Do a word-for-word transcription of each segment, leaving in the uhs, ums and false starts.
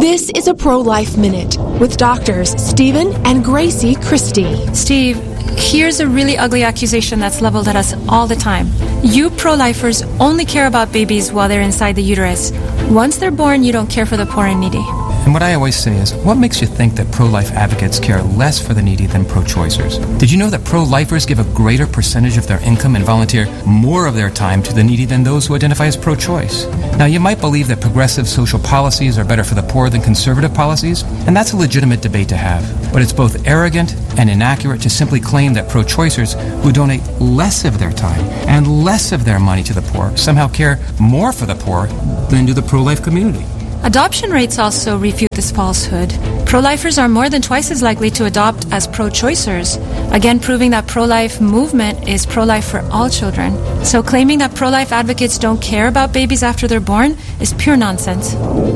This is a Pro-Life Minute with doctors Stephen and Gracie Christie. Steve, here's a really ugly accusation that's leveled at us all the time. You pro-lifers only care about babies while they're inside the uterus. Once they're born, you don't care for the poor and needy. And what I always say is, what makes you think that pro-life advocates care less for the needy than pro-choicers? Did you know that pro-lifers give a greater percentage of their income and volunteer more of their time to the needy than those who identify as pro-choice? Now, you might believe that progressive social policies are better for the poor than conservative policies, and that's a legitimate debate to have. But it's both arrogant and inaccurate to simply claim that pro-choicers who donate less of their time and less of their money to the poor somehow care more for the poor than do the pro-life community. Adoption rates also refute this falsehood. Pro-lifers are more than twice as likely to adopt as pro-choicers, again proving that pro-life movement is pro-life for all children. So claiming that pro-life advocates don't care about babies after they're born is pure nonsense.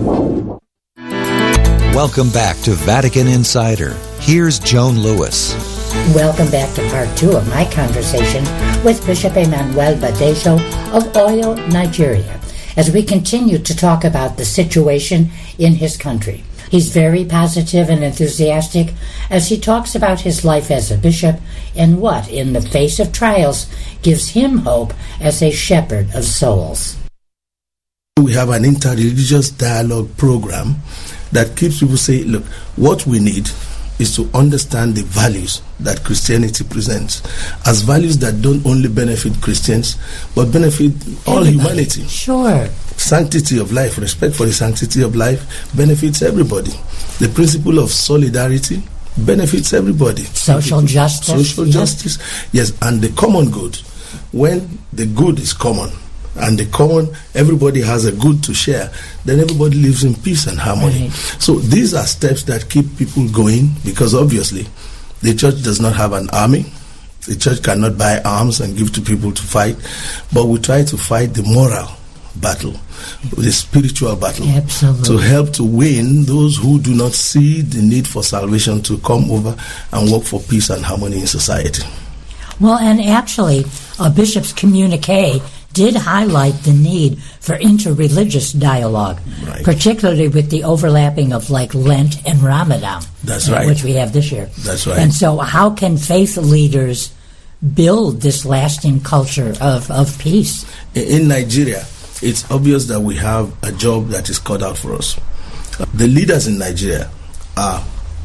Welcome back to Vatican Insider. Here's Joan Lewis. Welcome back to part two of my conversation with Bishop Emmanuel Badejo of Oyo, Nigeria, as we continue to talk about the situation in his country. He's very positive and enthusiastic as he talks about his life as a bishop and what, in the face of trials, gives him hope as a shepherd of souls. We have an interreligious dialogue program that keeps people saying, look, what we need is to understand the values that Christianity presents as values that don't only benefit Christians, but benefit all everybody. Humanity. Sure. Sanctity of life, respect for the sanctity of life benefits everybody. The principle of solidarity benefits everybody. Social justice. Social yes. justice, yes, and the common good. When the good is common, and the common, everybody has a good to share, then everybody lives in peace and harmony. Right. So these are steps that keep people going, because obviously the church does not have an army. The church cannot buy arms and give to people to fight, but we try to fight the moral battle, the spiritual battle, Absolutely. to help to win those who do not see the need for salvation to come over and work for peace and harmony in society. Well, and actually, a bishop's communique did highlight the need for interreligious dialogue, right. particularly with the overlapping of like Lent and Ramadan, That's right. which we have this year. That's right. And so how can faith leaders build this lasting culture of, of peace? In Nigeria, it's obvious that we have a job that is cut out for us. The leaders in Nigeria are,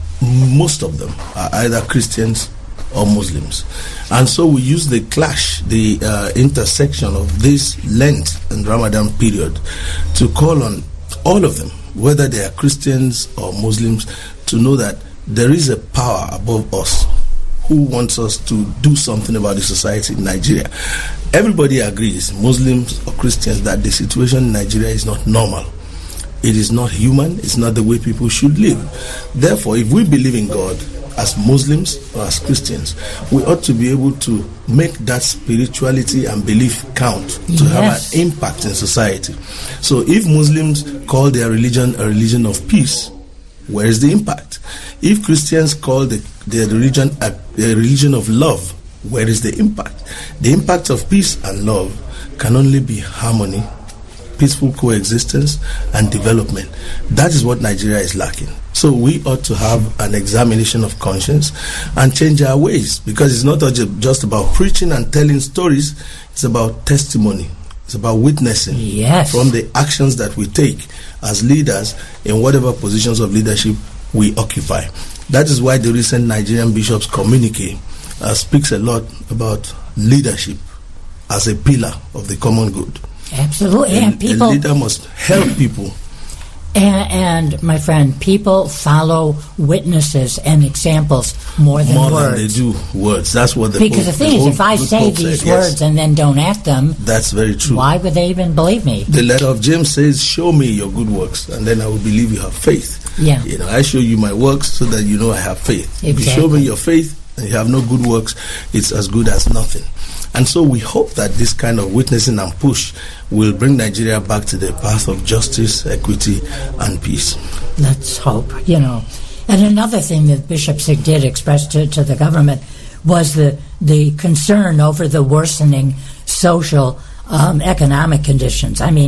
most of them, are either Christians or Muslims. And so we use the clash, the uh, intersection of this Lent and Ramadan period to call on all of them, whether they are Christians or Muslims, to know that there is a power above us who wants us to do something about the society in Nigeria. Everybody agrees, Muslims or Christians, that the situation in Nigeria is not normal. It is not human. It's not the way people should live. Therefore, if we believe in God, as Muslims or as Christians, we ought to be able to make that spirituality and belief count to yes. have an impact in society. So if Muslims call their religion a religion of peace, where is the impact? If Christians call the, their religion a, a religion of love, where is the impact? The impact of peace and love can only be harmony, peaceful coexistence, and development. That is what Nigeria is lacking. So we ought to have an examination of conscience and change our ways, because it's not just about preaching and telling stories, it's about testimony. It's about witnessing yes. from the actions that we take as leaders in whatever positions of leadership we occupy. That is why the recent Nigerian Bishops' communique uh, speaks a lot about leadership as a pillar of the common good. Absolutely. And and people, a leader must help people. And, and, my friend, people follow witnesses and examples more than more words. More than they do words. That's what the Because Pope, the thing the is, if I say Pope these said, words yes. and then don't act them, that's very true. Why would they even believe me? The letter of James says, show me your good works, and then I will believe you have faith. Yeah. You know, I show you my works so that you know I have faith. Exactly. If you show me your faith and you have no good works, it's as good as nothing. And so we hope that this kind of witnessing and push will bring Nigeria back to the path of justice, equity, and peace. Let's hope, you know. And another thing that Bishop Sig did express to, to the government was the, the concern over the worsening social, um, economic conditions. I mean,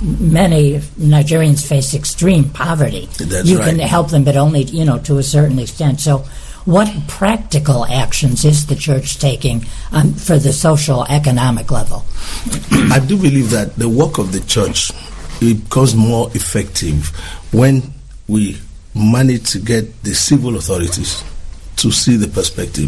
many Nigerians face extreme poverty. That's you right. can help them, but only, you know, to a certain extent. So what practical actions is the church taking um, for the social economic level? I do believe that the work of the church, it becomes more effective when we manage to get the civil authorities to see the perspective.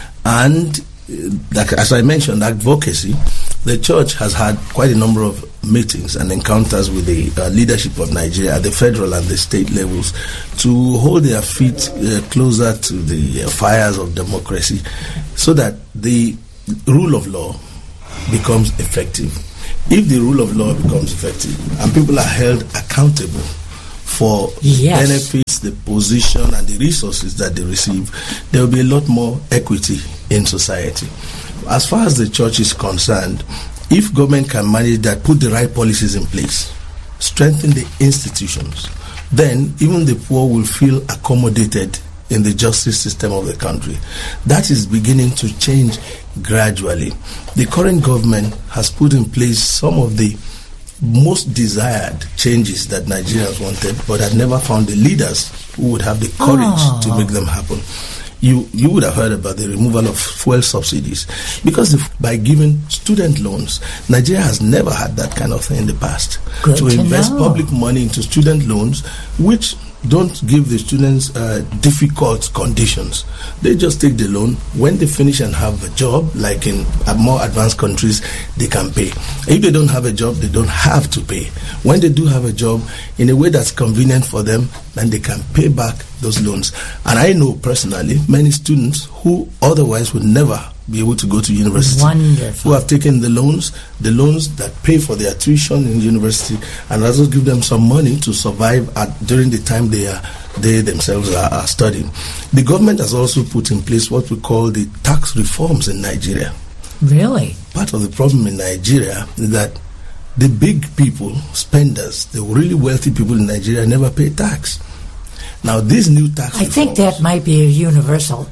And like, as I mentioned, advocacy, the church has had quite a number of meetings and encounters with the uh, leadership of Nigeria at the federal and the state levels to hold their feet uh, closer to the uh, fires of democracy so that the rule of law becomes effective. If the rule of law becomes effective and people are held accountable for yes. benefits, the position and the resources that they receive, there will be a lot more equity in society. As far as the church is concerned, if government can manage that, put the right policies in place, strengthen the institutions, then even the poor will feel accommodated in the justice system of the country. That is beginning to change gradually. The current government has put in place some of the most desired changes that Nigerians wanted, but had never found the leaders who would have the courage oh. to make them happen. You you would have heard about the removal of fuel subsidies, because if, by giving student loans, Nigeria has never had that kind of thing in the past. Good to, to invest know. public money into student loans, which don't give the students uh, difficult conditions. They just take the loan. When they finish and have a job, like in uh, more advanced countries, they can pay. If they don't have a job, they don't have to pay. When they do have a job, in a way that's convenient for them, then they can pay back those loans. And I know personally many students who otherwise would never be able to go to university, Wonderful. who have taken the loans, the loans that pay for their tuition in university, and also give them some money to survive at, during the time they are they themselves are, are studying. The government has also put in place what we call the tax reforms in Nigeria. Really? Part of the problem in Nigeria is that the big people, spenders, the really wealthy people in Nigeria never pay tax. Now, these new tax I reforms, think that might be a universal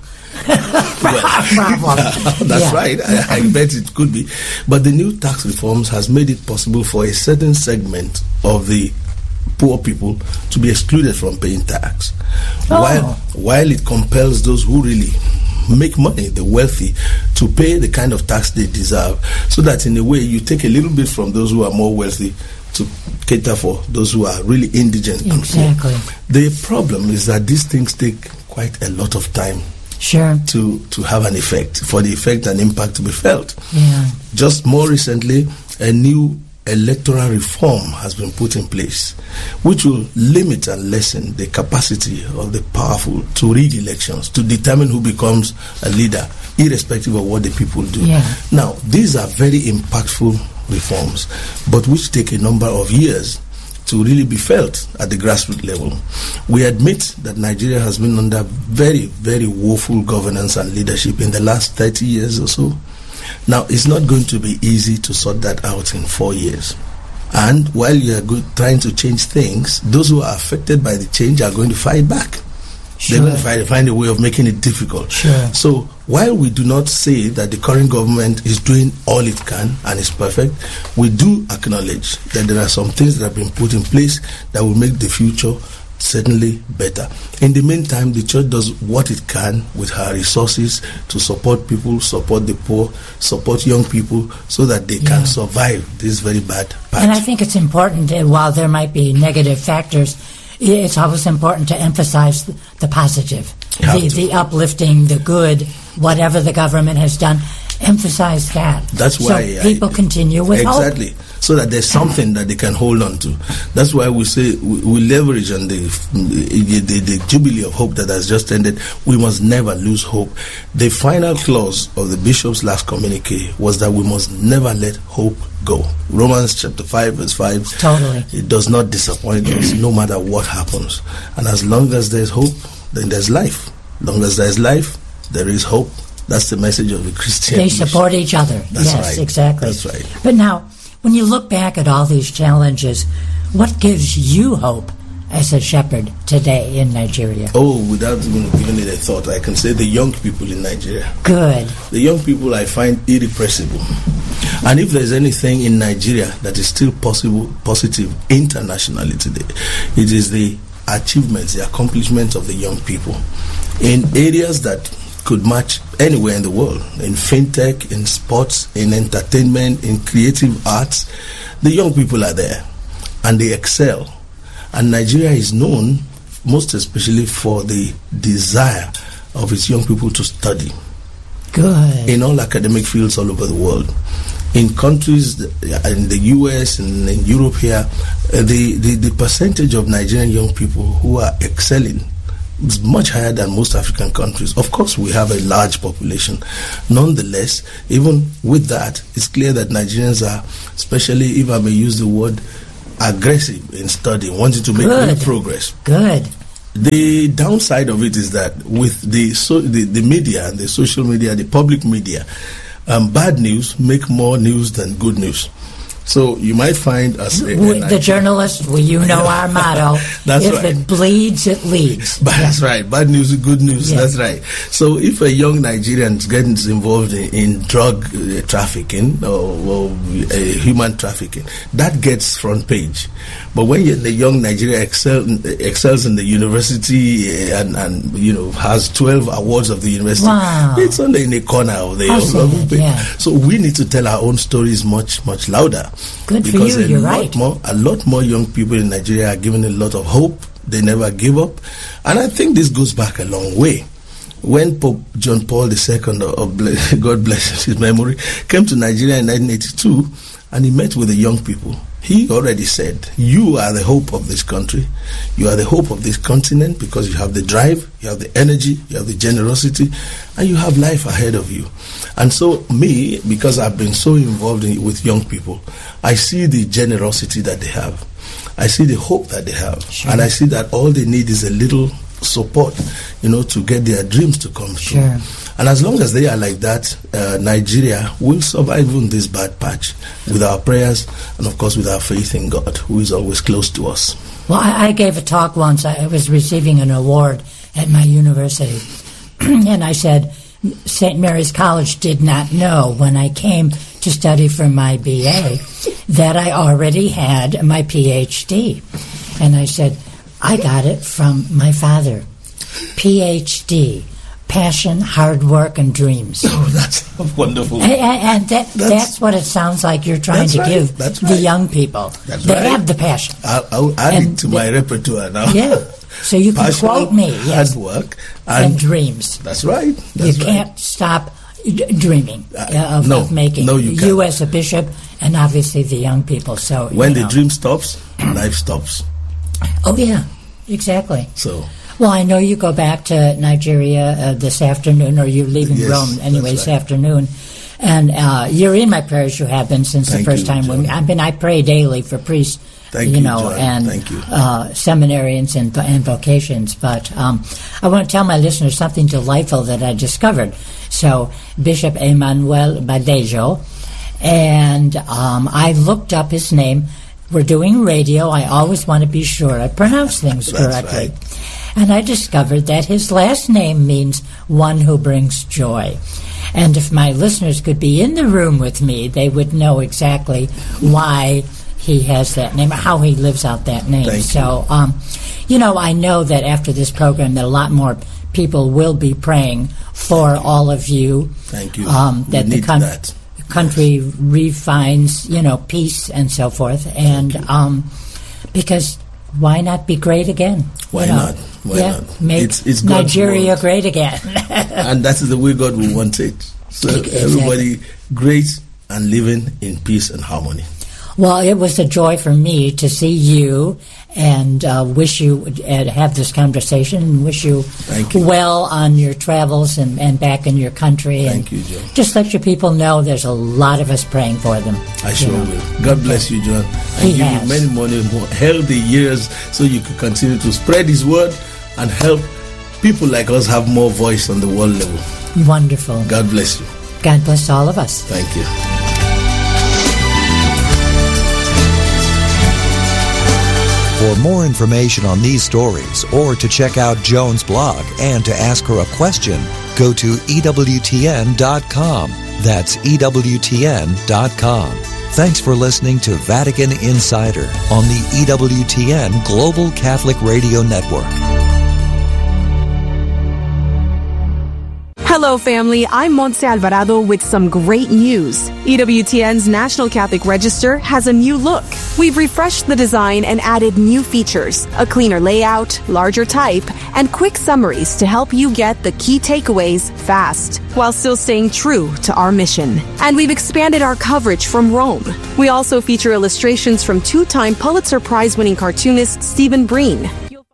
problem. That's Yeah. right. I, I bet it could be. But the new tax reforms has made it possible for a certain segment of the poor people to be excluded from paying tax. Oh. While, while it compels those who really make money, the wealthy, to pay the kind of tax they deserve, so that in a way you take a little bit from those who are more wealthy to cater for those who are really indigent. Exactly. And poor. The problem is that these things take quite a lot of time Sure. to, to have an effect, for the effect and impact to be felt. Yeah. Just more recently, a new electoral reform has been put in place, which will limit and lessen the capacity of the powerful to rig elections, to determine who becomes a leader, irrespective of what the people do. Yeah. Now, these are very impactful reforms, but which take a number of years to really be felt at the grassroots level. We admit that Nigeria has been under very, very woeful governance and leadership in the last thirty years or so. Now, it's not going to be easy to sort that out in four years. And while you are good, trying to change things, those who are affected by the change are going to fight back. Sure. They're going to find, find a way of making it difficult. Sure. So while we do not say that the current government is doing all it can and is perfect, we do acknowledge that there are some things that have been put in place that will make the future certainly better. In the meantime, the church does what it can with her resources to support people, support the poor, support young people, so that they Yeah. can survive this very bad patch. And I think it's important, uh, while there might be negative factors, i- it's always important to emphasize the, the positive, You have the, to. the uplifting, the good, whatever the government has done. Emphasize that. That's why so I- people continue with hope. exactly, so that there's something that they can hold on to. That's why we say we, we leverage on the, the the the jubilee of hope that has just ended. We must never lose hope. The final clause of the bishop's last communique was that we must never let hope go. Romans chapter five verse five. Totally. It does not disappoint us, no matter what happens. And as long as there's hope, then there's life. Long as there's life, there is hope. That's the message of the Christian. They support each other. That's yes, right. exactly. That's right. But now, when you look back at all these challenges, what gives you hope as a shepherd today in Nigeria? Oh, without even giving it a thought, I can say the young people in Nigeria. Good. The young people I find irrepressible. And if there's anything in Nigeria that is still possible, positive internationally today, it is the achievements, the accomplishments of the young people in areas that could match anywhere in the world, in fintech, in sports, in entertainment, in creative arts. The young people are there, and they excel. And Nigeria is known most especially for the desire of its young people to study. Good. In all academic fields all over the world. In countries, in the U S and in Europe here, the, the, the percentage of Nigerian young people who are excelling is much higher than most African countries. Of course, we have a large population. Nonetheless, even with that, it's clear that Nigerians are, especially if I may use the word, aggressive in studying, wanting to make real progress. Good. The downside of it is that with the, so, the, the media and the social media, the public media, um, bad news make more news than good news. So you might find us a, we, the journalist. Well, you know our motto. That's if right. it bleeds, it leads. But that's right. Bad news is good news. Yeah. That's right. So if a young Nigerian gets involved in, in drug uh, trafficking or, or uh, human trafficking, that gets front page. But when you, the young Nigerian excel, excels in the university uh, and, and you know has twelve awards of the university, wow. it's only in a corner of the of it, yeah. So we need to tell our own stories much much louder. Good for because you. a You're lot right. More, a lot more young people in Nigeria are given a lot of hope. They never give up, and I think this goes back a long way. When Pope John Paul the Second, of God bless his memory, came to Nigeria in nineteen eighty-two, and he met with the young people, he already said, "You are the hope of this country. You are the hope of this continent because you have the drive, you have the energy, you have the generosity, and you have life ahead of you." And so me, because I've been so involved in, with young people, I see the generosity that they have. I see the hope that they have. Sure. And I see that all they need is a little support, you know, to get their dreams to come true. Sure. And as long as they are like that, uh, Nigeria will survive even this bad patch with our prayers and, of course, with our faith in God, who is always close to us. Well, I, I gave a talk once. I was receiving an award at my university, and I said, Saint Mary's College did not know when I came to study for my B A that I already had my P H D. And I said, I got it from my father. P H D, passion, hard work, and dreams. Oh, that's wonderful. And, and that, that's, that's what it sounds like you're trying to right, give that's the right. young people. That's they right. have the passion. I'll, I'll add And it to the- my repertoire now. Yeah. So you can Passion, quote me. Yes. hard work, And, and, dreams. That's right. That's you right. can't stop d- dreaming uh, of, no, of making no, you you can't. as a bishop and obviously the young people. So When you the know. dream stops, life stops. Oh yeah, exactly. So Well, I know you go back to Nigeria uh, this afternoon, or you're leaving Yes, Rome anyway that's this right. afternoon. And uh, you're in my prayers. You have been since Thank the first you, time. When John. I mean, I pray daily for priests, Thank you you, know, John. and Thank you. Uh, seminarians and, and vocations. But um, I want to tell my listeners something delightful that I discovered. So Bishop Emmanuel Badejo, and um, I looked up his name. We're doing radio. I always want to be sure I pronounce things That's correctly. right. And I discovered that his last name means one who brings joy. And if my listeners could be in the room with me, they would know exactly why he has that name, or how he lives out that name. Thank so, um, you know, I know that after this program that a lot more people will be praying for all of you. Thank you. Um, We that the need coun- that. country refines, you know, peace and so forth. And um, because why not be great again? Why you know? not? Why yeah, not? make It's- it's God's Nigeria word. great again. And that is the way God will want it. So Exactly. everybody great and living in peace and harmony. Well, it was a joy for me to see you and uh, wish you uh, have this conversation and wish you, Thank you. well on your travels and, and back in your country. Thank and you, John. Just let your people know there's a lot of us praying for them. I you sure know. will. God bless you, John. And He give has. you many, many more healthy years so you can continue to spread His word and help people like us have more voice on the world level. Wonderful. God bless you. God bless all of us. Thank you. For For more information on these stories or to check out Joan's blog and to ask her a question, go to E W T N dot com. That's E W T N dot com. Thanks for listening to Vatican Insider on the E W T N Global Catholic Radio Network. Hello, family. I'm Montse Alvarado with some great news. E W T N's National Catholic Register has a new look. We've refreshed the design and added new features, a cleaner layout, larger type, and quick summaries to help you get the key takeaways fast, while still staying true to our mission. And we've expanded our coverage from Rome. We also feature illustrations from two-time Pulitzer Prize-winning cartoonist Stephen Breen.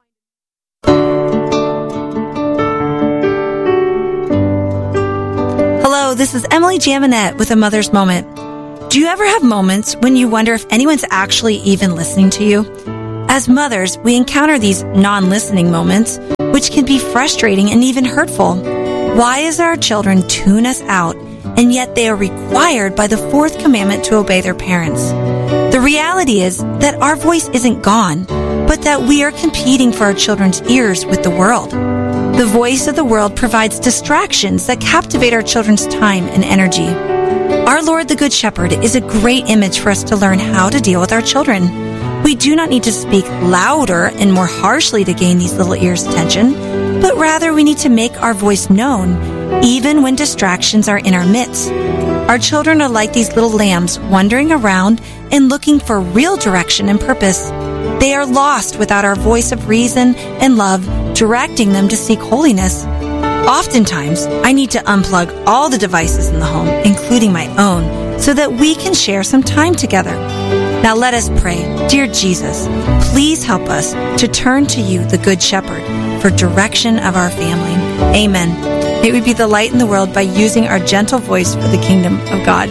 Hello, this is Emily Jaminet with A Mother's Moment. Do you ever have moments when you wonder if anyone's actually even listening to you? As mothers, we encounter these non-listening moments, which can be frustrating and even hurtful. Why is our children tune us out, and yet they are required by the fourth commandment to obey their parents? The reality is that our voice isn't gone, but that we are competing for our children's ears with the world. The voice of the world provides distractions that captivate our children's time and energy. Our Lord the Good Shepherd is a great image for us to learn how to deal with our children. We do not need to speak louder and more harshly to gain these little ears' attention, but rather we need to make our voice known, even when distractions are in our midst. Our children are like these little lambs wandering around and looking for real direction and purpose. They are lost without our voice of reason and love directing them to seek holiness. Oftentimes, I need to unplug all the devices in the home, including my own, so that we can share some time together. Now let us pray. Dear Jesus, please help us to turn to you, the Good Shepherd, for direction of our family. Amen. May we be the light in the world by using our gentle voice for the kingdom of God.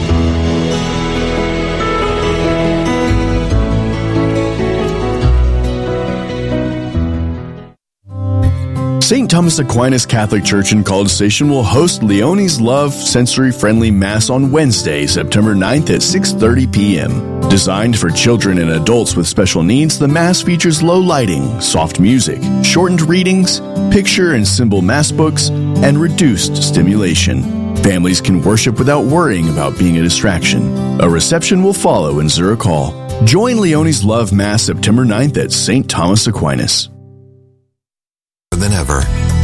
Saint Thomas Aquinas Catholic Church in College Station will host Leonie's Love Sensory-Friendly Mass on Wednesday, September ninth at six thirty p.m. Designed for children and adults with special needs, the Mass features low lighting, soft music, shortened readings, picture and symbol Mass books, and reduced stimulation. Families can worship without worrying about being a distraction. A reception will follow in Zurich Hall. Join Leonie's Love Mass September ninth at Saint Thomas Aquinas. Than ever.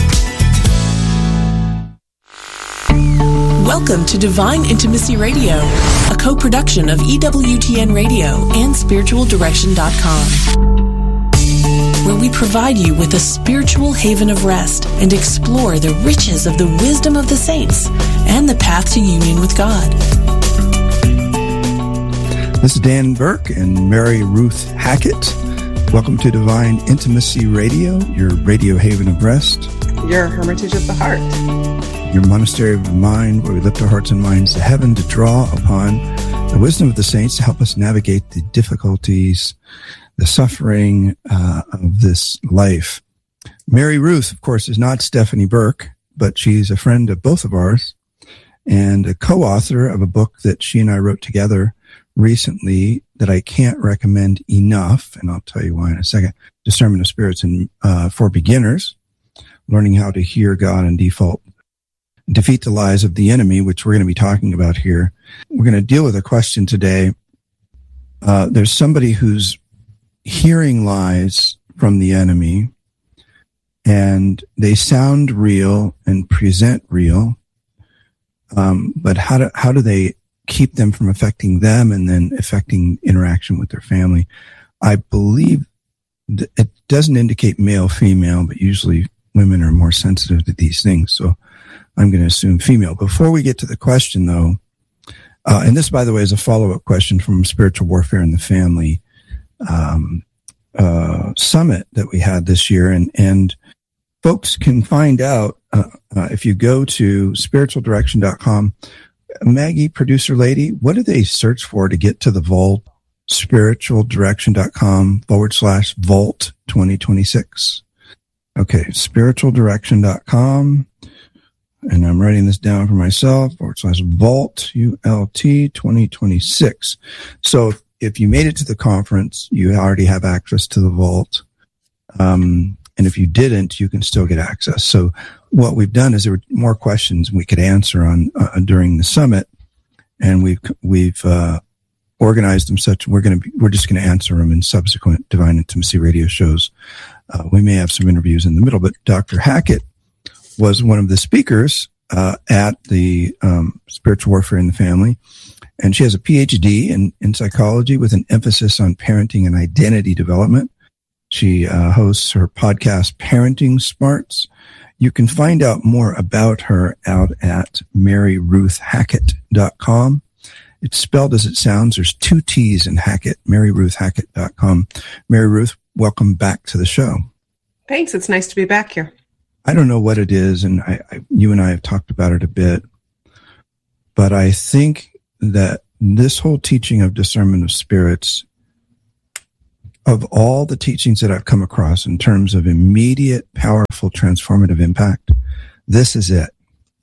Welcome to Divine Intimacy Radio, a co-production of E W T N Radio and spiritual direction dot com, where we provide you with a spiritual haven of rest and explore the riches of the wisdom of the saints and the path to union with God. This is Dan Burke and Mary Ruth Hackett. Welcome to Divine Intimacy Radio, your radio haven of rest. Your hermitage of the heart. Your monastery of the mind, where we lift our hearts and minds to heaven to draw upon the wisdom of the saints to help us navigate the difficulties, the suffering uh, of this life. Mary Ruth, of course, is not Stephanie Burke, but she's a friend of both of ours and a co-author of a book that she and I wrote together recently that I can't recommend enough, and I'll tell you why in a second. Discernment of Spirits and uh, for Beginners, learning how to hear God and default, defeat the lies of the enemy, which we're going to be talking about here. We're going to deal with a question today. Uh, there's somebody who's hearing lies from the enemy, and they sound real and present real, um, but how do how do they keep them from affecting them and then affecting interaction with their family? I believe th- it doesn't indicate male, female, but usually women are more sensitive to these things. So I'm going to assume female. Before we get to the question, though, uh, and this, by the way, is a follow-up question from Spiritual Warfare in the Family um, uh, summit that we had this year. And, and folks can find out uh, uh, if you go to spiritual direction dot com. Maggie, producer lady, what do they search for to get to the vault? spiritual direction dot com forward slash vault twenty twenty-six. Okay, spiritual direction dot com. And I'm writing this down for myself, forward slash vault, U L T twenty twenty-six. So if you made it to the conference, you already have access to the vault. Um, and if you didn't, you can still get access. So what we've done is there were more questions we could answer on uh, during the summit, and we've we've uh, organized them such we're going to be we're just going to answer them in subsequent Divine Intimacy radio shows. Uh, we may have some interviews in the middle, but Doctor Hackett was one of the speakers uh, at the um, Spiritual Warfare in the Family. And she has a P H D in, in psychology with an emphasis on parenting and identity development. She uh, hosts her podcast, Parenting Smarts. You can find out more about her out at mary ruth hackett dot com. It's spelled as it sounds. There's two T's in Hackett, mary ruth hackett dot com. Mary Ruth, welcome back to the show. Thanks. It's nice to be back here. I don't know what it is, and I, I, you and I have talked about it a bit, but I think that this whole teaching of discernment of spirits, of all the teachings that I've come across in terms of immediate, powerful, transformative impact, this is it.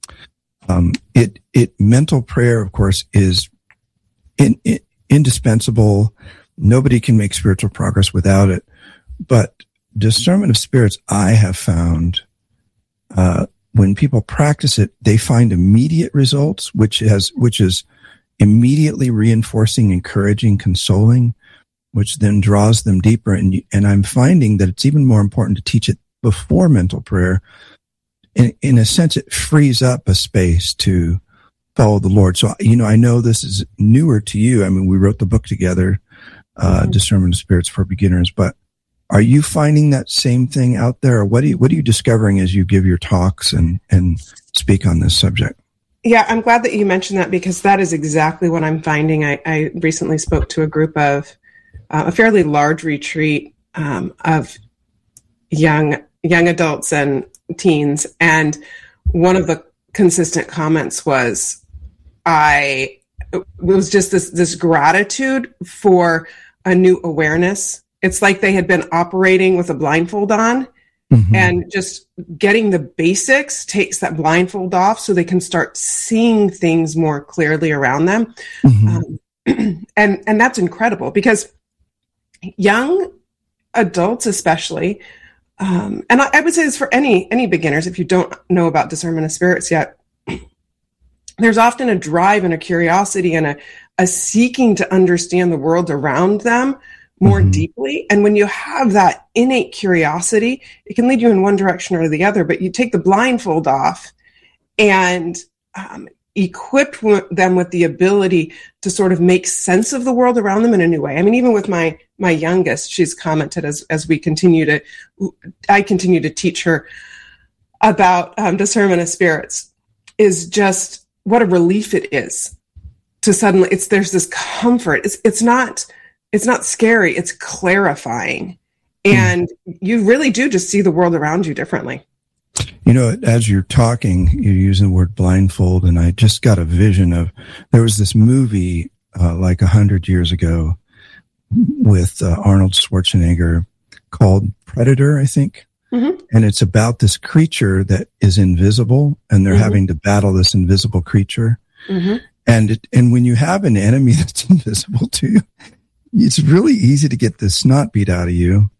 Um, it, it, mental prayer, of course, is in, in, indispensable. Nobody can make spiritual progress without it. But discernment of spirits, I have found, uh, when people practice it, they find immediate results, which has, which is immediately reinforcing, encouraging, consoling, which then draws them deeper. And, and I'm finding that it's even more important to teach it before mental prayer. In, in a sense, it frees up a space to follow the Lord. So, you know, I know this is newer to you. I mean, we wrote the book together, uh, mm-hmm. Discernment of Spirits for Beginners, but are you finding that same thing out there? Or what are you, what are you discovering as you give your talks and, and speak on this subject? Yeah, I'm glad that you mentioned that, because that is exactly what I'm finding. I, I recently spoke to a group of uh, a fairly large retreat um, of young young adults and teens, and one of the consistent comments was, "I it was just this this gratitude for a new awareness. It's like they had been operating with a blindfold on." Mm-hmm. And just getting the basics takes that blindfold off so they can start seeing things more clearly around them. Mm-hmm. Um, and, and that's incredible, because young adults, especially, um, and I, I would say this for any, any beginners, if you don't know about discernment of spirits yet, there's often a drive and a curiosity and a, a seeking to understand the world around them more mm-hmm. deeply. And when you have that innate curiosity, it can lead you in one direction or the other, but you take the blindfold off and um, equip w- them with the ability to sort of make sense of the world around them in a new way. I mean, even with my, my youngest, she's commented as, as we continue to, I continue to teach her about um, discernment of spirits, is just what a relief it is to suddenly, it's, there's this comfort. It's, it's not, It's not scary. It's clarifying. And mm. you really do just see the world around you differently. You know, as you're talking, you're using the word blindfold, and I just got a vision of, there was this movie uh, like a hundred years ago with uh, Arnold Schwarzenegger called Predator, I think. Mm-hmm. And it's about this creature that is invisible, and they're mm-hmm. having to battle this invisible creature. Mm-hmm. And it, and when you have an enemy that's invisible to you, it's really easy to get the snot beat out of you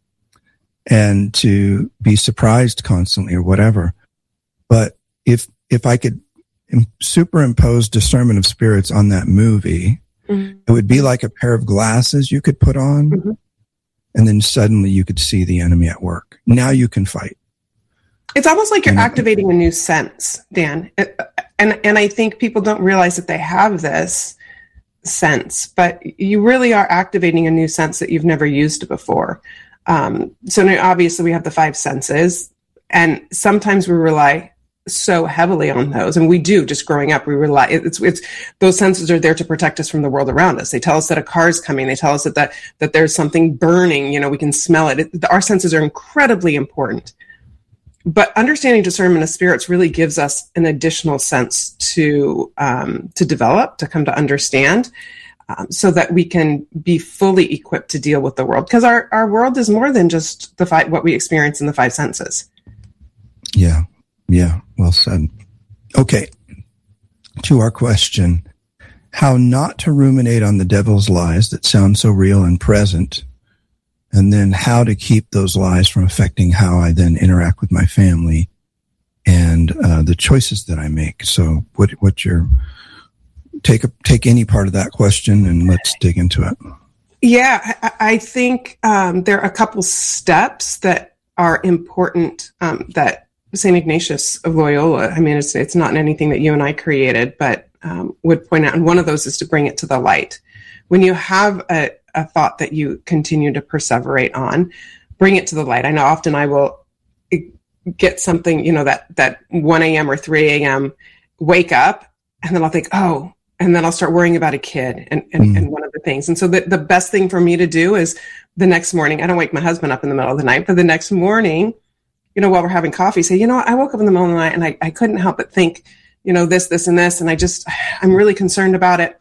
and to be surprised constantly or whatever. But if, if I could superimpose discernment of spirits on that movie, mm-hmm. it would be like a pair of glasses you could put on, mm-hmm. and then suddenly you could see the enemy at work. Now you can fight. It's almost like you're and activating a new sense, Dan. And, and I think people don't realize that they have this sense, but you really are activating a new sense that you've never used before. Um, so now obviously we have the five senses, and sometimes we rely so heavily on those, and we do. Just growing up, we rely. It's it's those senses are there to protect us from the world around us. They tell us that a car is coming. They tell us that that, that there's something burning. You know, we can smell it. it. Our senses are incredibly important. But understanding discernment of spirits really gives us an additional sense to um, to develop, to come to understand, um, so that we can be fully equipped to deal with the world. Because our, our world is more than just the five, what we experience in the five senses. Yeah, yeah, well said. Okay, to our question. how not to ruminate on the devil's lies that sound so real and present, and then how to keep those lies from affecting how I then interact with my family and uh, the choices that I make. So what, what's your, take a, take any part of that question and let's dig into it. Yeah, I, I think um, there are a couple steps that are important um, that Saint Ignatius of Loyola, I mean, it's, it's not anything that you and I created, but um, would point out, and one of those is to bring it to the light. When you have a, a thought that you continue to perseverate on, bring it to the light. I know often I will get something, you know, that, that one a.m. or three a.m. wake up, and then I'll think, oh, and then I'll start worrying about a kid and, and, mm. and one of the things. And so the, the best thing for me to do is the next morning, I don't wake my husband up in the middle of the night, but the next morning, you know, while we're having coffee, say, you know, I woke up in the middle of the night and I, I couldn't help but think, you know, this, this, and this, and I just, I'm really concerned about it.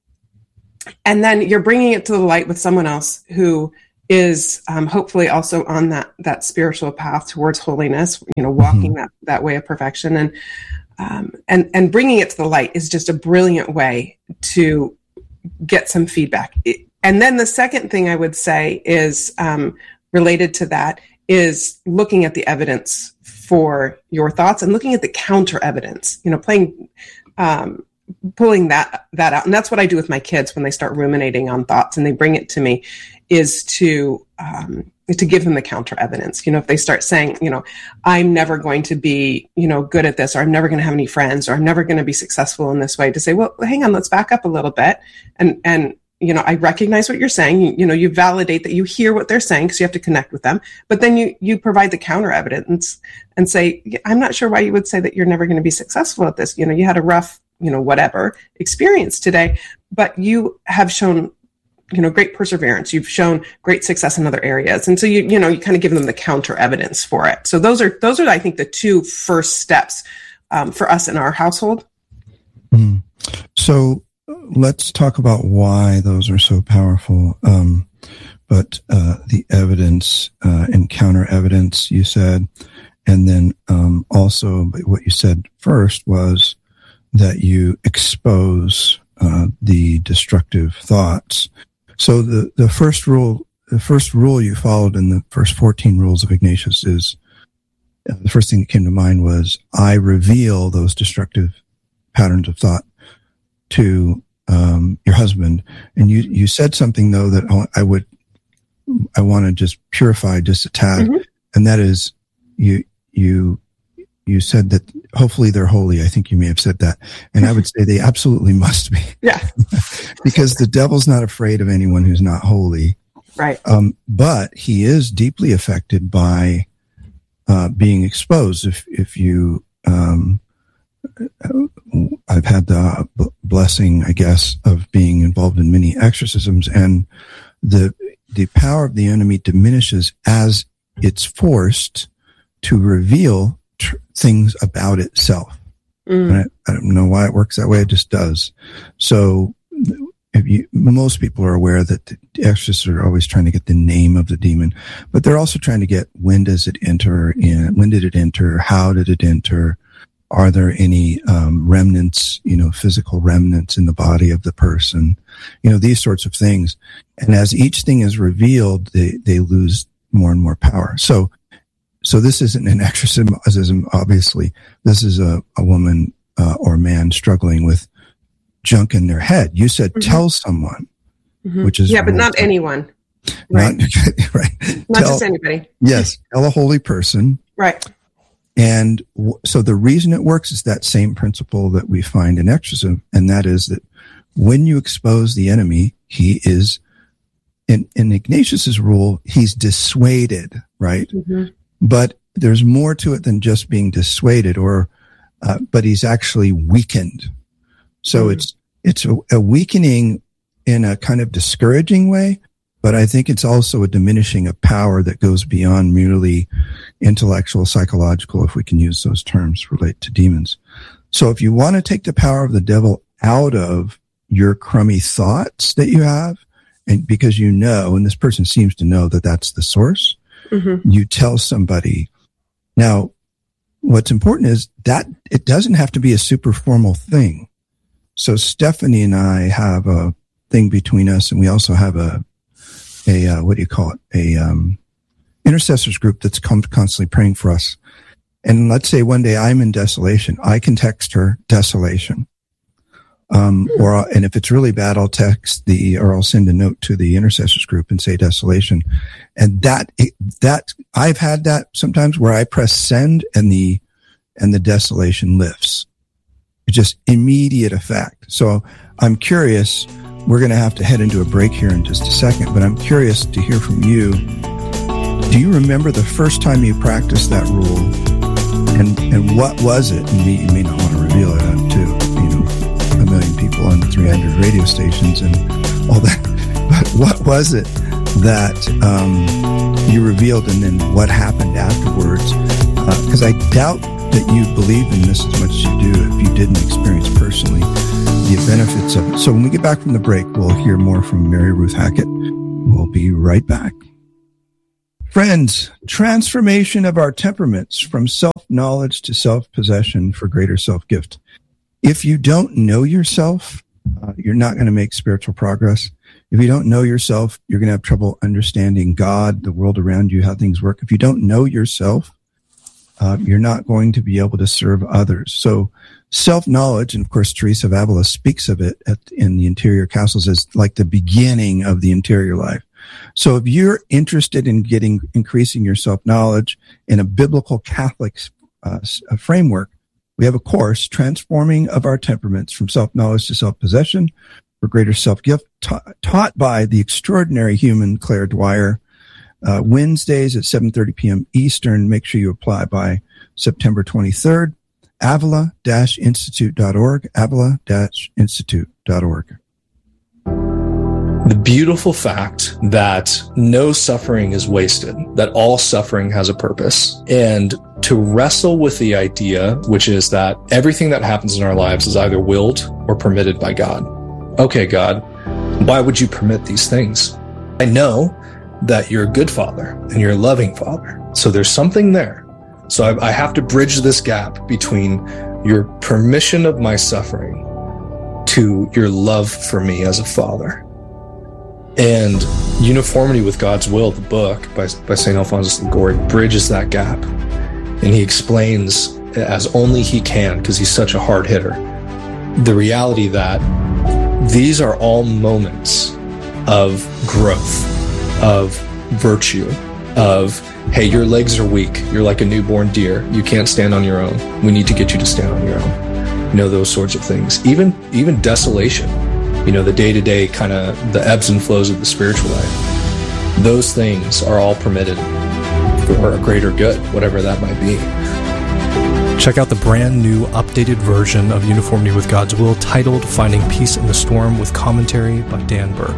And then you're bringing it to the light with someone else who is um, hopefully also on that that spiritual path towards holiness, you know, walking mm-hmm. that, that way of perfection. And um, and and bringing it to the light is just a brilliant way to get some feedback. It, and then the second thing I would say is um, related to that is looking at the evidence for your thoughts and looking at the counter evidence, you know, playing, um, pulling that, that out. And that's what I do with my kids when they start ruminating on thoughts and they bring it to me, is to, um, to give them the counter evidence. You know, if they start saying, you know, I'm never going to be, you know, good at this, or I'm never going to have any friends, or I'm never going to be successful in this way, to say, well, hang on, let's back up a little bit. And, and, you know, I recognize what you're saying. You, you know, you validate that you hear what they're saying because you have to connect with them. But then you, you provide the counter evidence and say, I'm not sure why you would say that you're never going to be successful at this. You know, you had a rough, you know, whatever experience today, but you have shown, you know, great perseverance. You've shown great success in other areas. And so you, you know, you kind of give them the counter evidence for it. So those are, those are, I think, the two first steps um, for us in our household. Mm. So let's talk about why those are so powerful. Um, but uh, the evidence uh, and counter evidence, you said, and then um, also what you said first was that you expose uh, the destructive thoughts. So the, the first rule, the first rule you followed in the first fourteen rules of Ignatius is, uh, the first thing that came to mind was, I reveal those destructive patterns of thought to um, your husband. And you, you said something, though, that I would, I want to just purify just a tad. Mm-hmm. And that is, you, you, you said that hopefully they're holy. I think you may have said that. And I would say they absolutely must be. Yeah. Because the devil's not afraid of anyone who's not holy. Right. Um, but he is deeply affected by uh, being exposed. If, if you, um, I've had the blessing, I guess, of being involved in many exorcisms, and the, the power of the enemy diminishes as it's forced to reveal tr- things about itself. Mm. I, I don't know why it works that way. It just does. So if you, most people are aware that the exorcists are always trying to get the name of the demon, but they're also trying to get, when does it enter in? When did it enter? How did it enter? Are there any um, remnants, you know, physical remnants in the body of the person? You know, these sorts of things. And as each thing is revealed, they, they lose more and more power. So, so this isn't an exorcism, obviously. This is a, a woman uh, or man struggling with junk in their head. You said, mm-hmm. tell someone, mm-hmm. which is... Yeah, but not anyone. Right. Not, right. Not tell, just anybody. Yes. Tell a holy person. Right. And w- so the reason it works is that same principle that we find in exorcism, and that is that when you expose the enemy, he is, in, in Ignatius's rule, he's dissuaded, right? Mm-hmm. But there's more to it than just being dissuaded, or, uh, but he's actually weakened. So mm-hmm. it's, it's a, a weakening in a kind of discouraging way, but I think it's also a diminishing of power that goes beyond merely intellectual, psychological, if we can use those terms, relate to demons. So if you want to take the power of the devil out of your crummy thoughts that you have, and because you know, and this person seems to know that that's the source, mm-hmm. you tell somebody. Now, what's important is that it doesn't have to be a super formal thing. So Stephanie and I have a thing between us, and we also have a, a uh, what do you call it? A um, intercessors group that's come constantly praying for us. And let's say one day I'm in desolation. I can text her desolation. Um, or, and if it's really bad, I'll text the, or I'll send a note to the intercessors group and say desolation. And that, that, I've had that sometimes where I press send and the, and the desolation lifts. It's just immediate effect. So I'm curious, we're going to have to head into a break here in just a second, but I'm curious to hear from you. Do you remember the first time you practiced that rule? And, and what was it? And you may not want to reveal it to, you know, a million people on three hundred radio stations and all that. But what was it that um, you revealed, and then what happened afterwards? Because uh, I doubt that you believe in this as much as you do if you didn't experience personally the benefits of it. So when we get back from the break, we'll hear more from Mary Ruth Hackett. We'll be right back. Friends, transformation of our temperaments from self-knowledge to self-possession for greater self-gift. If you don't know yourself, uh, you're not going to make spiritual progress. If you don't know yourself, you're going to have trouble understanding God, the world around you, how things work. If you don't know yourself, uh, you're not going to be able to serve others. So self-knowledge, and of course, Teresa of Avila speaks of it at, in the Interior Castles as like the beginning of the interior life. So if you're interested in getting, increasing your self-knowledge in a biblical Catholic uh, framework, we have a course, Transforming of Our Temperaments from Self-Knowledge to Self-Possession for Greater Self-Gift, ta- taught by the extraordinary human Claire Dwyer, uh, Wednesdays at seven thirty p.m. Eastern. Make sure you apply by September twenty-third. Avila Institute dot org, Avila Institute dot org. The beautiful fact that no suffering is wasted, that all suffering has a purpose, and to wrestle with the idea, which is that everything that happens in our lives is either willed or permitted by God. Okay, God, why would you permit these things? I know that you're a good father and you're a loving father. So there's something there. So I, I have to bridge this gap between your permission of my suffering to your love for me as a father. And Uniformity with God's Will, the book by, by Saint Alphonsus Liguori, bridges that gap. And he explains, as only he can, because he's such a hard hitter, the reality that these are all moments of growth, of virtue, of, hey, your legs are weak. You're like a newborn deer. You can't stand on your own. We need to get you to stand on your own. You know, those sorts of things. Even, even desolation. You know, the day-to-day kind of the ebbs and flows of the spiritual life. Those things are all permitted for a greater good, whatever that might be. Check out the brand new updated version of Uniformity with God's Will titled Finding Peace in the Storm with commentary by Dan Burke.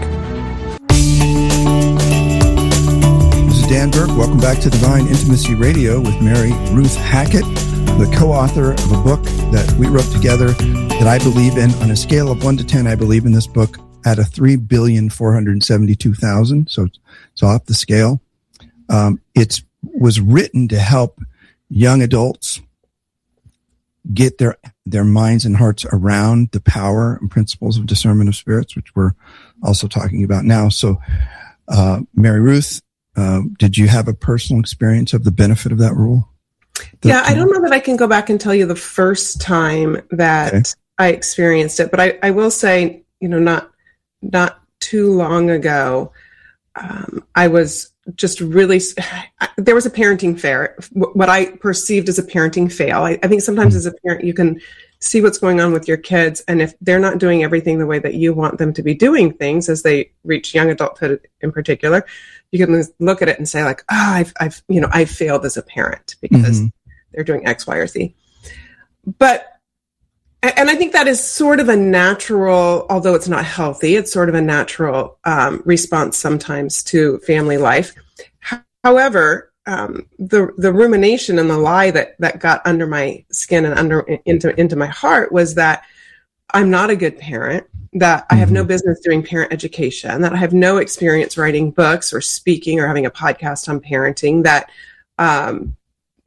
This is Dan Burke. Welcome back to Divine Intimacy Radio with Mary Ruth Hackett, the co-author of a book that we wrote together that I believe in. On a scale of one to ten, I believe in this book at a three billion four hundred seventy-two thousand. So it's off the scale. Um, it was written to help young adults get their, their minds and hearts around the power and principles of discernment of spirits, which we're also talking about now. So, uh, Mary Ruth, uh, did you have a personal experience of the benefit of that rule? The, yeah, I don't know that I can go back and tell you the first time that okay. I experienced it, but I, I will say, you know, not not too long ago, um, I was just really, there was a parenting fair, what I perceived as a parenting fail. I, I think sometimes as a parent, you can see what's going on with your kids, and if they're not doing everything the way that you want them to be doing things as they reach young adulthood in particular, you can look at it and say like, oh, I've, I've, you know, I failed as a parent because mm-hmm. they're doing X, Y, or Z. But, and I think that is sort of a natural, although it's not healthy, it's sort of a natural um, response sometimes to family life. However, um, the the rumination and the lie that that got under my skin and under into into my heart was that I'm not a good parent, that I have no business doing parent education, that I have no experience writing books or speaking or having a podcast on parenting, that um,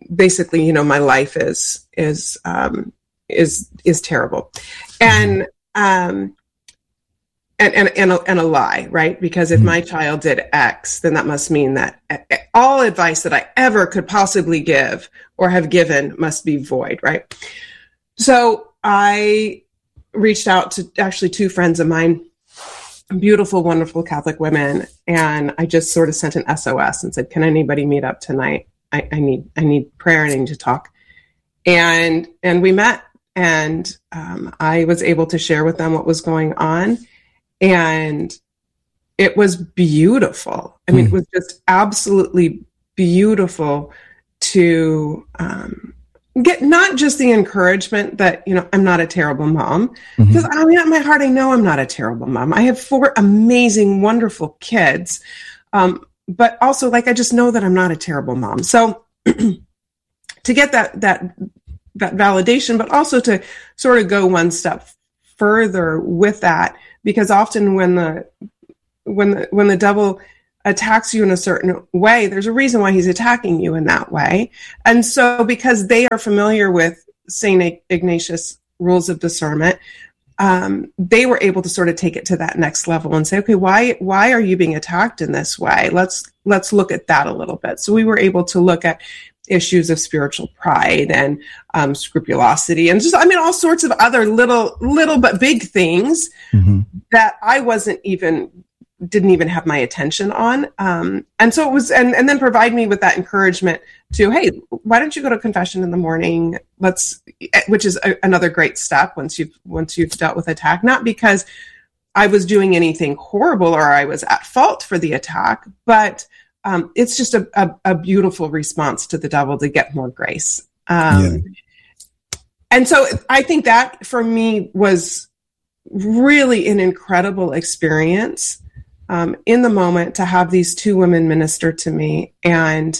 basically, you know, my life is is um, is is terrible. And um, and, and, and, a, and a lie, right? Because if my child did X, then that must mean that all advice that I ever could possibly give or have given must be void, right? So I reached out to actually two friends of mine, beautiful, wonderful Catholic women, and I just sort of sent an S O S and said, can anybody meet up tonight? I, I need I need prayer, I need to talk. And and we met, and um, I was able to share with them what was going on. And it was beautiful. I mean, mm. it was just absolutely beautiful to um, get not just the encouragement that, you know, I'm not a terrible mom. Mm-hmm. Because I mean, at my heart, I know I'm not a terrible mom. I have four amazing, wonderful kids. Um, but also, like, I just know that I'm not a terrible mom. So to get that that that validation, but also to sort of go one step further with that, because often when the when the when the devil attacks you in a certain way, there's a reason why he's attacking you in that way. And so because they are familiar with Saint Ignatius' rules of discernment, um, they were able to sort of take it to that next level and say, okay, why why are you being attacked in this way? Let's let's look at that a little bit. So we were able to look at issues of spiritual pride and um, scrupulosity and just, I mean, all sorts of other little, little but big things mm-hmm. that I wasn't even, didn't even have my attention on. Um, and so it was, and, and then provide me with that encouragement to, hey, why don't you go to confession in the morning? Let's, which is a, another great step once you've, once you've dealt with attack, not because I was doing anything horrible or I was at fault for the attack, but Um, it's just a, a, a beautiful response to the devil to get more grace. Um, yeah. And so I think that for me was really an incredible experience um, in the moment to have these two women minister to me and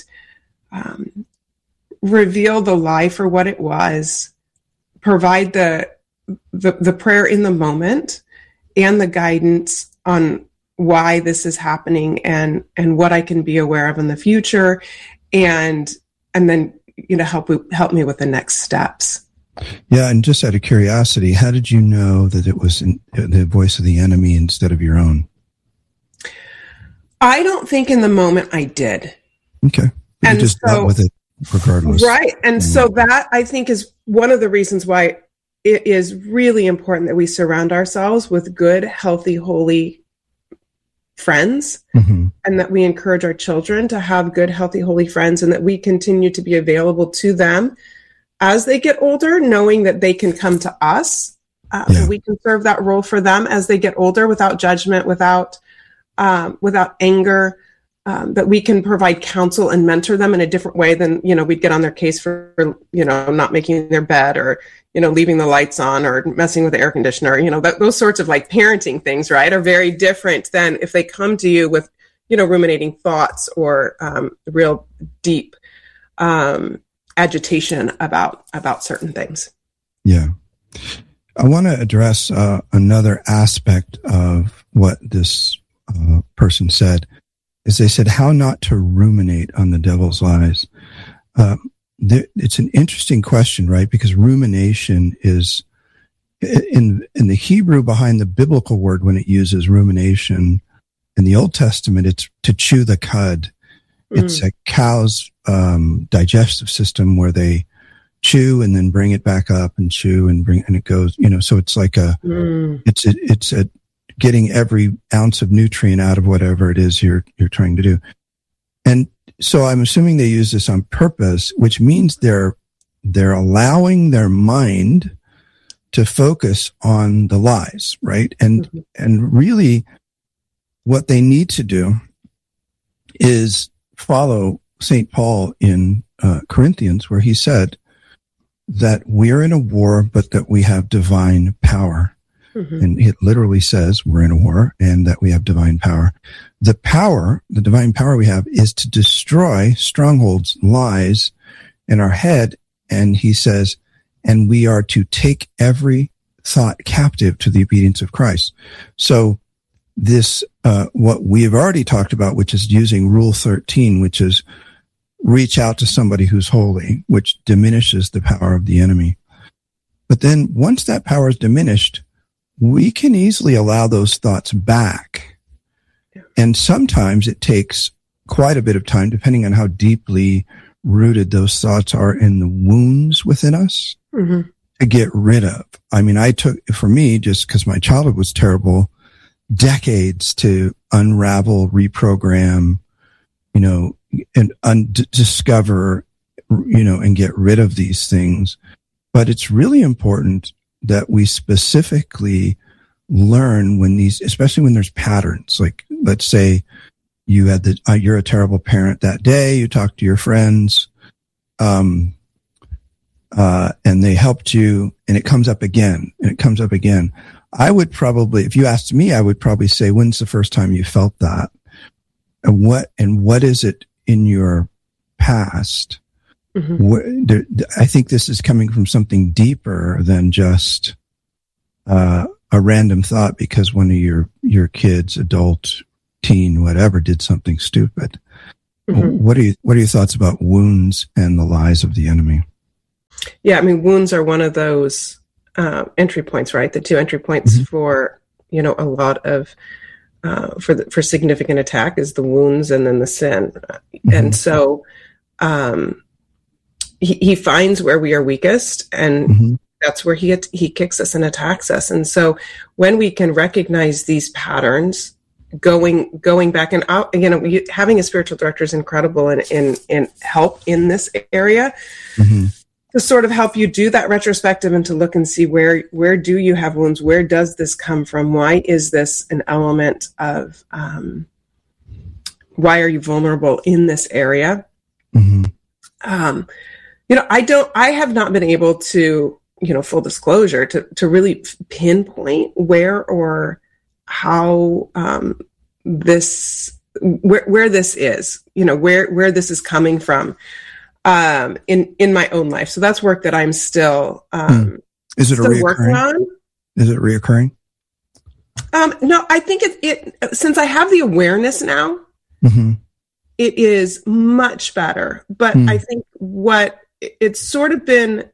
um, reveal the lie for what it was, provide the, the, the prayer in the moment and the guidance on why this is happening and, and what I can be aware of in the future. And, and then, you know, help, help me with the next steps. Yeah. And just out of curiosity, how did you know that it was in, the voice of the enemy instead of your own? I don't think in the moment I did. Okay. But and you just so, dealt with it regardless. Right. And mm-hmm. so that I think is one of the reasons why it is really important that we surround ourselves with good, healthy, holy friends mm-hmm. and that we encourage our children to have good, healthy, holy friends and that we continue to be available to them as they get older, knowing that they can come to us. Uh, yeah. We can serve that role for them as they get older without judgment, without, um, without anger, um, that we can provide counsel and mentor them in a different way than, you know, we'd get on their case for, you know, not making their bed or, you know, leaving the lights on or messing with the air conditioner, you know, that, those sorts of like parenting things, right, are very different than if they come to you with, you know, ruminating thoughts or um, real deep um, agitation about, about certain things. Yeah. I want to address uh, another aspect of what this uh, person said, is they said how not to ruminate on the devil's lies. Uh, There, it's an interesting question, right? Because rumination is in in the Hebrew behind the biblical word when it uses rumination in the Old Testament, it's to chew the cud. Mm. It's a cow's um, digestive system where they chew and then bring it back up and chew and bring and it goes. You know, so it's like a mm. it's a, it's a getting every ounce of nutrient out of whatever it is you're you're trying to do, and so I'm assuming they use this on purpose, which means they're they're allowing their mind to focus on the lies, right? And mm-hmm. and really what they need to do is follow Saint Paul in uh, Corinthians, where he said that we're in a war, but that we have divine power. Mm-hmm. And it literally says we're in a war and that we have divine power. The power, the divine power we have is to destroy strongholds, lies in our head. And he says, and we are to take every thought captive to the obedience of Christ. So this, uh, what we have already talked about, which is using Rule thirteen, which is reach out to somebody who's holy, which diminishes the power of the enemy. But then once that power is diminished, we can easily allow those thoughts back. Yeah. And sometimes it takes quite a bit of time, depending on how deeply rooted those thoughts are in the wounds within us, mm-hmm. to get rid of. I mean, I took, for me, just because my childhood was terrible, decades to unravel, reprogram, you know, and un- discover, you know, and get rid of these things. But it's really important that we specifically learn when these, especially when there's patterns. Like, let's say you had the, uh, you're a terrible parent that day, you talked to your friends, um, uh, and they helped you, and it comes up again, and it comes up again. I would probably, if you asked me, I would probably say, when's the first time you felt that? And what, and what is it in your past? Mm-hmm. What, there, I think this is coming from something deeper than just, uh, a random thought because one of your, your kids, adult, teen, whatever, did something stupid. Mm-hmm. What are you, what are your thoughts about wounds and the lies of the enemy? Yeah. I mean, wounds are one of those, uh, entry points, right? The two entry points mm-hmm. for, you know, a lot of, uh, for the, for significant attack is the wounds and then the sin. Mm-hmm. And so, um, he, he finds where we are weakest, and mm-hmm. that's where he, he kicks us and attacks us. And so when we can recognize these patterns, going, going back and out, you know, you, having a spiritual director is incredible in, in, in help in this area. Mm-hmm. To sort of help you do that retrospective and to look and see where, where do you have wounds? Where does this come from? Why is this an element of, um, why are you vulnerable in this area? Mm-hmm. Um, you know, I don't, I have not been able to, you know, full disclosure, to, to really pinpoint where or how, um, this, where, where this is, you know, where, where this is coming from. Um, in, in my own life. So that's work that I'm still, um, hmm. is it still a working on. Is it reoccurring? Um, no, I think it, it, since I have the awareness now, mm-hmm. it is much better, but hmm. I think what it's sort of been,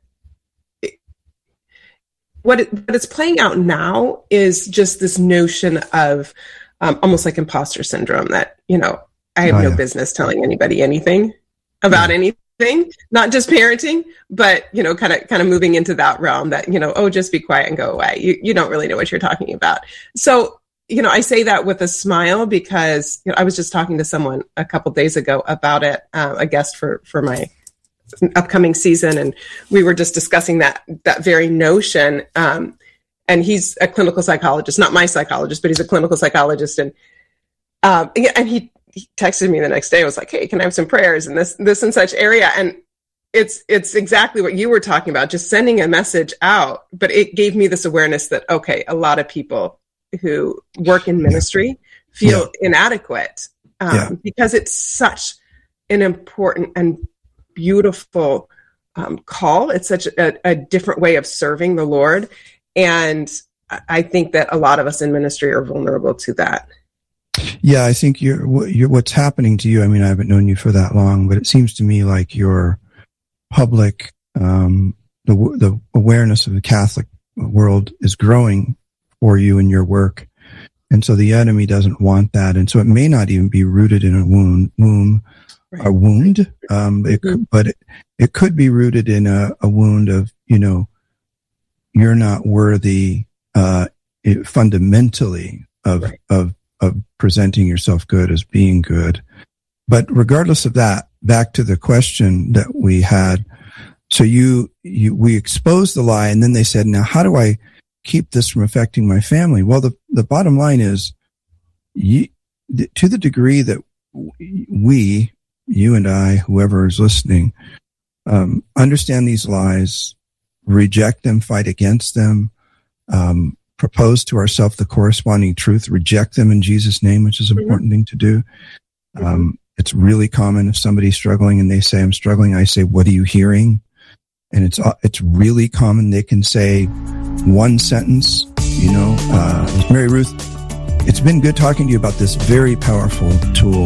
what, it, what it's playing out now is just this notion of, um, almost like imposter syndrome that, you know, I have oh, no yeah. business telling anybody anything about yeah. anything. Thing, not just parenting, but, you know, kind of, kind of moving into that realm that, you know, oh, just be quiet and go away. You, you don't really know what you're talking about. So, you know, I say that with a smile because, you know, I was just talking to someone a couple days ago about it, uh, a guest for, for my upcoming season. And we were just discussing that, that very notion. Um, and he's a clinical psychologist, not my psychologist, but he's a clinical psychologist. And, um, and he, he texted me the next day. I was like, hey, can I have some prayers in this, this and such area? And it's, it's exactly what you were talking about, just sending a message out. But it gave me this awareness that, okay, a lot of people who work in ministry feel yeah. inadequate um, yeah. because it's such an important and beautiful um, call. It's such a, a different way of serving the Lord. And I think that a lot of us in ministry are vulnerable to that. Yeah, I think you're, you're, what's happening to you, I mean, I haven't known you for that long, but it seems to me like your public, um, the, the awareness of the Catholic world is growing for you in your work. And so the enemy doesn't want that. And so it may not even be rooted in a wound, womb, right. a wound, um, it could, but it, it could be rooted in a, a wound of, you know, you're not worthy, uh, it, fundamentally of, right. of, of presenting yourself good as being good. But regardless of that, back to the question that we had. So you, you, we exposed the lie, and then they said, now how do I keep this from affecting my family? Well, the, the bottom line is you, to the degree that we, you and I, whoever is listening, um, understand these lies, reject them, fight against them, um, propose to ourselves the corresponding truth, reject them in Jesus' name, which is an important mm-hmm. thing to do. Um, mm-hmm. It's really common if somebody's struggling and they say, I'm struggling, I say, what are you hearing? And it's, it's really common. They can say one sentence, you know, uh, Mary Ruth, it's been good talking to you about this very powerful tool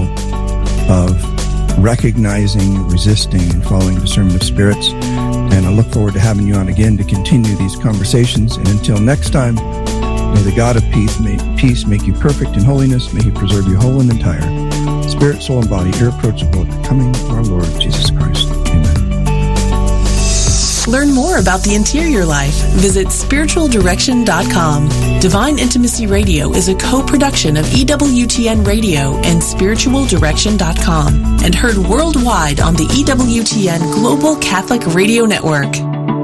of recognizing, resisting, and following discernment of spirits. And I look forward to having you on again to continue these conversations. And until next time, May the God of peace make, peace make you perfect in holiness. May he preserve you whole and entire, spirit, soul, and body, irreproachable at the coming of our Lord Jesus Christ. Amen. Learn more about the interior life. Visit spiritual direction dot com. Divine Intimacy Radio is a co-production of E W T N Radio and spiritual direction dot com and heard worldwide on the E W T N Global Catholic Radio Network.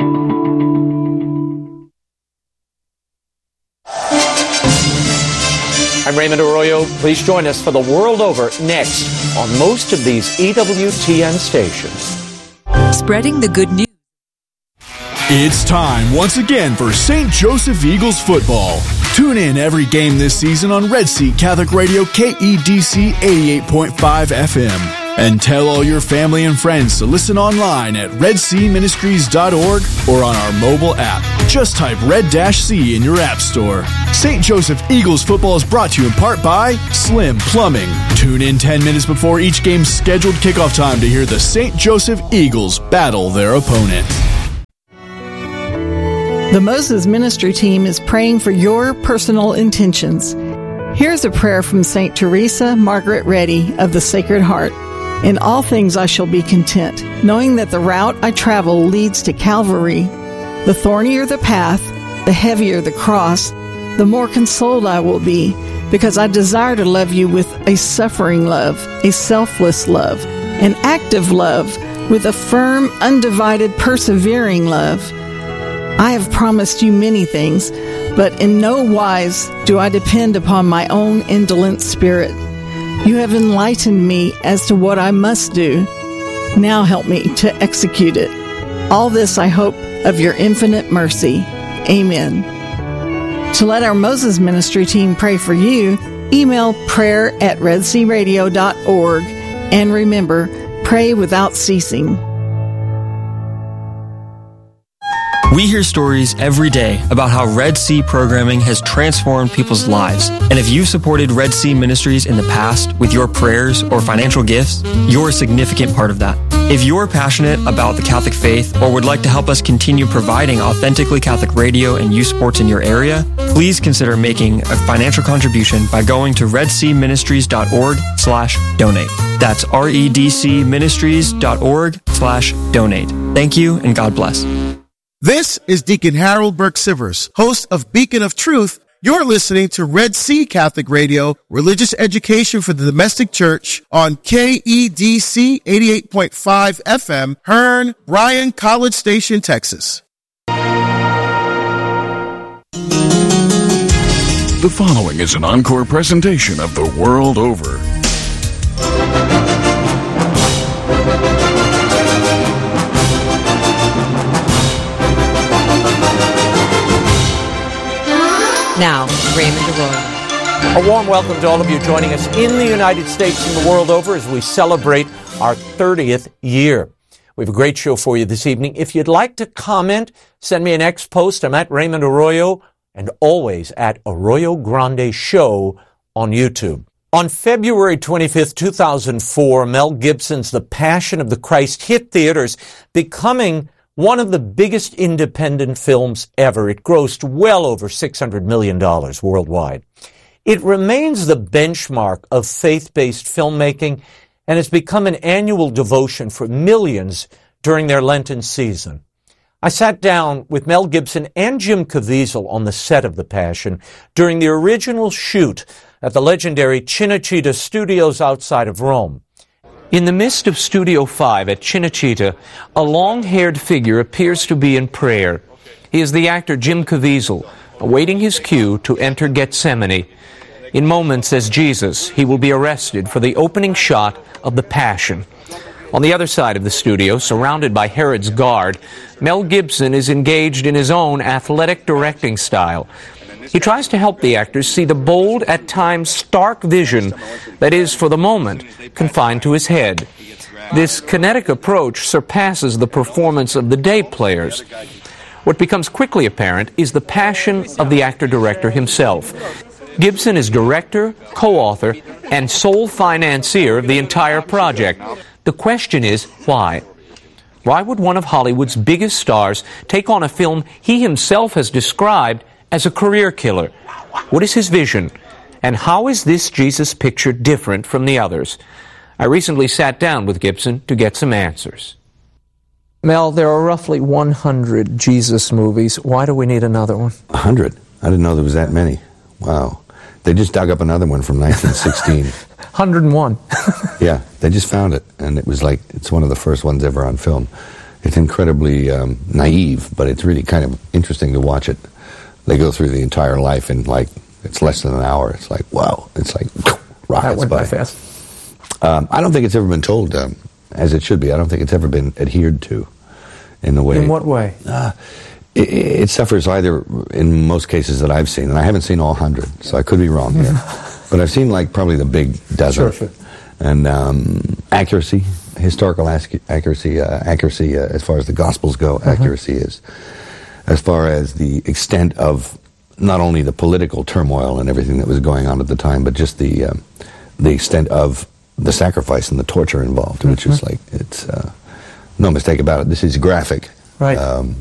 I'm Raymond Arroyo. Please join us for The World Over next on most of these E W T N stations. Spreading the good news. It's time once again for Saint Joseph Eagles football. Tune in every game this season on Red Sea Catholic Radio K E D C eighty-eight point five F M. And tell all your family and friends to listen online at red sea ministries dot org or on our mobile app. Just type Red-C in your app store. Saint Joseph Eagles football is brought to you in part by Slim Plumbing. Tune in ten minutes before each game's scheduled kickoff time to hear the Saint Joseph Eagles battle their opponent. The Moses Ministry team is praying for your personal intentions. Here's a prayer from Saint Teresa Margaret Reddy of the Sacred Heart. In all things I shall be content, knowing that the route I travel leads to Calvary. The thornier the path, the heavier the cross, the more consoled I will be, because I desire to love you with a suffering love, a selfless love, an active love, with a firm, undivided, persevering love. I have promised you many things, but in no wise do I depend upon my own indolent spirit. You have enlightened me as to what I must do. Now help me to execute it. All this I hope of your infinite mercy. Amen. To let our Moses Ministry team pray for you, email prayer at red sea radio dot org. And remember, pray without ceasing. We hear stories every day about how Red Sea programming has transformed people's lives. And if you've supported Red Sea Ministries in the past with your prayers or financial gifts, you're a significant part of that. If you're passionate about the Catholic faith or would like to help us continue providing authentically Catholic radio and youth sports in your area, please consider making a financial contribution by going to red sea ministries dot org slash donate. That's R E D C ministries dot org slash donate. Thank you and God bless. This is Deacon Harold Burke-Sivers, host of Beacon of Truth. You're listening to Red Sea Catholic Radio, religious education for the domestic church on K E D C eighty-eight point five F M, Hearn, Bryan, College Station, Texas. The following is an encore presentation of The World Over. Now, Raymond Arroyo. A warm welcome to all of you joining us in the United States and the world over as we celebrate our thirtieth year. We have a great show for you this evening. If you'd like to comment, send me an X post. I'm at Raymond Arroyo and always at Arroyo Grande Show on YouTube. On February twenty-fifth, two thousand four, Mel Gibson's The Passion of the Christ hit theaters, becoming one of the biggest independent films ever. It grossed well over six hundred million dollars worldwide. It remains the benchmark of faith-based filmmaking and has become an annual devotion for millions during their Lenten season. I sat down with Mel Gibson and Jim Caviezel on the set of The Passion during the original shoot at the legendary Cinecittà Studios outside of Rome. In the midst of Studio five at Cinecittà, a long-haired figure appears to be in prayer. He is the actor Jim Caviezel, awaiting his cue to enter Gethsemane. In moments as Jesus, he will be arrested for the opening shot of The Passion. On the other side of the studio, surrounded by Herod's guard, Mel Gibson is engaged in his own athletic directing style. He tries to help the actors see the bold, at times stark vision that is, for the moment, confined to his head. This kinetic approach surpasses the performance of the day players. What becomes quickly apparent is the passion of the actor-director himself. Gibson is director, co-author, and sole financier of the entire project. The question is, why? Why would one of Hollywood's biggest stars take on a film he himself has described as a career killer? What is his vision? And how is this Jesus picture different from the others? I recently sat down with Gibson to get some answers. Mel, there are roughly one hundred Jesus movies. Why do we need another one? one hundred? I didn't know there was that many. Wow. They just dug up another one from nineteen sixteen. one hundred and one. Yeah, they just found it, and it was like, it's one of the first ones ever on film. It's incredibly um, naive, but it's really kind of interesting to watch it. They go through the entire life in like, it's less than an hour. It's like, wow. It's like, rockets That went by. by fast. Um, I don't think it's ever been told um, as it should be. I don't think it's ever been adhered to in the way. In what way? Uh, it, it suffers either, in most cases that I've seen, and I haven't seen all one hundred, so I could be wrong here, but I've seen like probably the big dozen. Sure, sure. And um, accuracy, historical ac- accuracy, uh, accuracy uh, as far as the Gospels go, Uh-huh. accuracy is. As far as the extent of not only the political turmoil and everything that was going on at the time, but just the um, the extent of the sacrifice and the torture involved, which Mhm. is like, it's uh, no mistake about it. This is graphic. Right. Um,